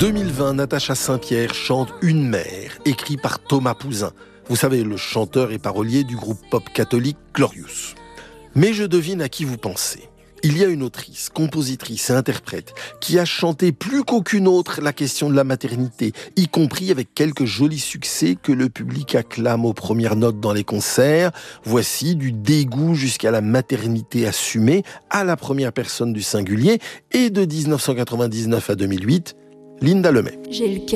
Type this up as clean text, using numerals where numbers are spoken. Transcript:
2020, Natacha Saint-Pierre chante Une mère, écrit par Thomas Pouzin. Vous savez, le chanteur et parolier du groupe pop catholique Glorious. Mais je devine à qui vous pensez. Il y a une autrice, compositrice et interprète qui a chanté plus qu'aucune autre la question de la maternité, y compris avec quelques jolis succès que le public acclame aux premières notes dans les concerts. Voici du dégoût jusqu'à la maternité assumée à la première personne du singulier, et de 1999 à 2008, Linda Lemay. J'ai le